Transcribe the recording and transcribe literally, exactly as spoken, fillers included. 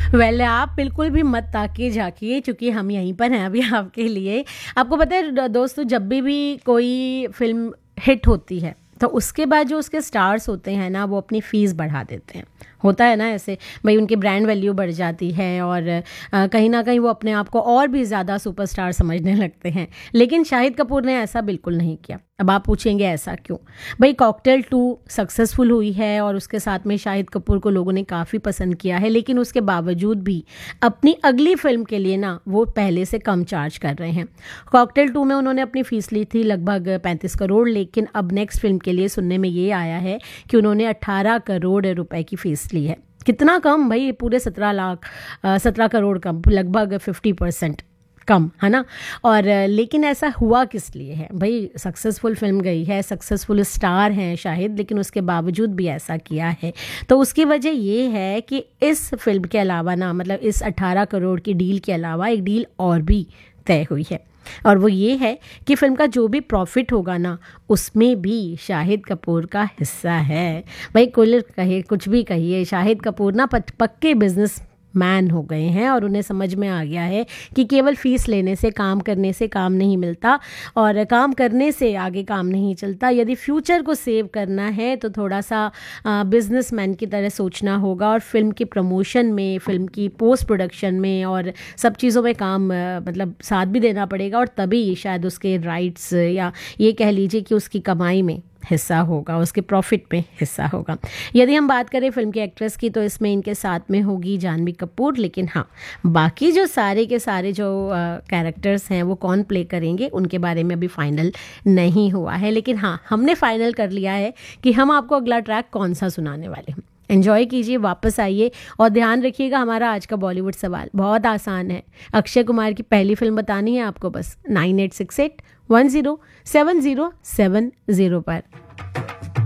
Well आप बिल्कुल भी मत ताकिए झाँकिए, चूँकि हम यहीं पर हैं अभी आपके लिए। आपको पता है दोस्तों, जब भी भी कोई फ़िल्म हिट होती है तो उसके बाद जो उसके स्टार्स होते हैं ना, वो अपनी फ़ीस बढ़ा देते हैं। होता है ना ऐसे, भाई उनकी ब्रांड वैल्यू बढ़ जाती है और अ, कहीं ना कहीं वो अपने आप को और भी ज़्यादा सुपरस्टार समझने लगते हैं। लेकिन शाहिद कपूर ने ऐसा बिल्कुल नहीं किया। अब आप पूछेंगे ऐसा क्यों? भाई कॉकटेल टू सक्सेसफुल हुई है और उसके साथ में शाहिद कपूर को लोगों ने काफ़ी पसंद किया है, लेकिन उसके बावजूद भी अपनी अगली फिल्म के लिए ना वो पहले से कम चार्ज कर रहे हैं। कॉकटेल टू में उन्होंने अपनी फ़ीस ली थी लगभग पैंतीस करोड़, लेकिन अब नेक्स्ट फिल्म के लिए सुनने में ये आया है कि उन्होंने अट्ठारह करोड़ रुपए की फ़ीस ली है। कितना कम भाई, पूरे सत्रह लाख सत्रह करोड़ कम, लगभग फिफ्टी परसेंट कम, है ना। और लेकिन ऐसा हुआ किस लिए है भाई? सक्सेसफुल फिल्म गई है, सक्सेसफुल स्टार हैं शाहिद, लेकिन उसके बावजूद भी ऐसा किया है। तो उसकी वजह ये है कि इस फिल्म के अलावा ना, मतलब इस अठारह करोड़ की डील के अलावा एक डील और भी तय हुई है, और वो ये है कि फिल्म का जो भी प्रॉफिट होगा ना, उसमें भी शाहिद कपूर का हिस्सा है। भाई कुल कहे कुछ भी कहिए, शाहिद कपूर ना पक्के बिजनेस मैन हो गए हैं और उन्हें समझ में आ गया है कि केवल फीस लेने से, काम करने से काम नहीं मिलता और काम करने से आगे काम नहीं चलता। यदि फ्यूचर को सेव करना है तो थोड़ा सा बिजनेसमैन की तरह सोचना होगा और फिल्म की प्रमोशन में, फिल्म की पोस्ट प्रोडक्शन में और सब चीज़ों में काम आ, मतलब साथ भी देना पड़ेगा, और तभी शायद उसके राइट्स या ये कह लीजिए कि उसकी कमाई में हिस्सा होगा, उसके प्रॉफिट में हिस्सा होगा। यदि हम बात करें फिल्म के एक्ट्रेस की, तो इसमें इनके साथ में होगी जानवी कपूर, लेकिन हाँ, बाकी जो सारे के सारे जो कैरेक्टर्स हैं वो कौन प्ले करेंगे उनके बारे में अभी फाइनल नहीं हुआ है। लेकिन हाँ, हमने फाइनल कर लिया है कि हम आपको अगला ट्रैक कौन सा सुनाने वाले हैं। एंजॉय कीजिए, वापस आइए और ध्यान रखिएगा, हमारा आज का बॉलीवुड सवाल बहुत आसान है। अक्षय कुमार की पहली फिल्म बतानी है आपको, बस nine eight six eight one zero seven zero seven zero पर।